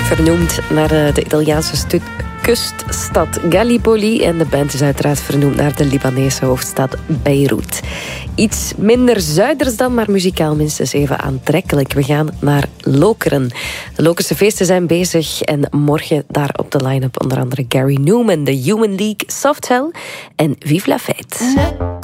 vernoemd naar de Italiaanse kuststad Gallipoli. En de band is uiteraard vernoemd naar de Libanese hoofdstad Beirut. Iets minder zuiders dan, maar muzikaal minstens even aantrekkelijk. We gaan naar Lokeren. De Lokerse feesten zijn bezig en morgen daar op de line-up onder andere Gary Numan, The Human League, Soft Hell en Vive la Fête.